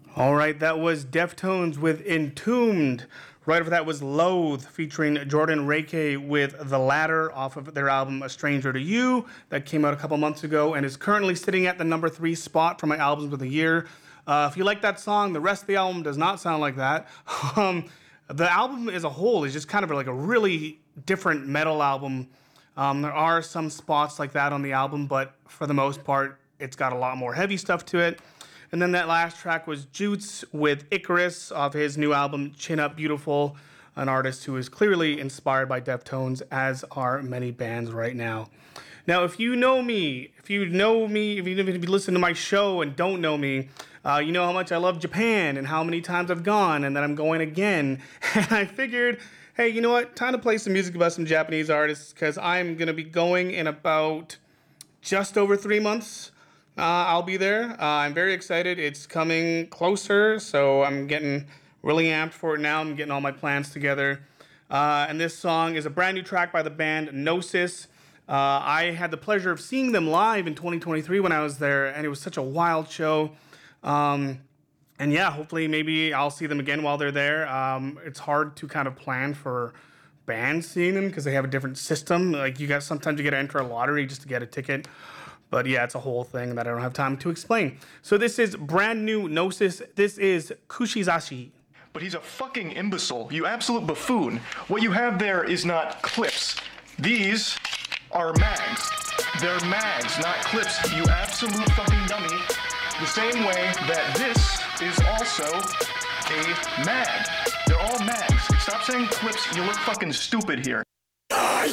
All right, that was Deftones with Entombed. Right over that was Loathe featuring Jordan Reike with The Ladder off of their album A Stranger to You that came out a couple months ago and is currently sitting at the number 3 spot for my albums of the year. If you like that song, the rest of the album does not sound like that. The album as a whole is just kind of like a really different metal album. There are some spots like that on the album, but for the most part, it's got a lot more heavy stuff to it. And then that last track was Jutes with Icarus off his new album, Chin Up Beautiful, an artist who is clearly inspired by Deftones, as are many bands right now. Now, if you listen to my show and don't know me, you know how much I love Japan and how many times I've gone and that I'm going again. And I figured, hey, you know what? Time to play some music about some Japanese artists because I'm going to be going in about just over 3 months. I'll be there. I'm very excited. It's coming closer, so I'm getting really amped for it now. I'm getting all my plans together. And this song is a brand new track by the band Gnosis. I had the pleasure of seeing them live in 2023 when I was there, and it was such a wild show. And yeah, hopefully maybe I'll see them again while they're there. It's hard to kind of plan for bands seeing them because they have a different system. Like sometimes you got to enter a lottery just to get a ticket. But yeah, it's a whole thing that I don't have time to explain. So this is brand new Gnosis. This is Kushizashi. But he's a fucking imbecile. You absolute buffoon. What you have there is not clips. These are mags. They're mags, not clips. You absolute fucking dummy. The same way that this is also a mag. They're all mags. Stop saying clips. You look fucking stupid here.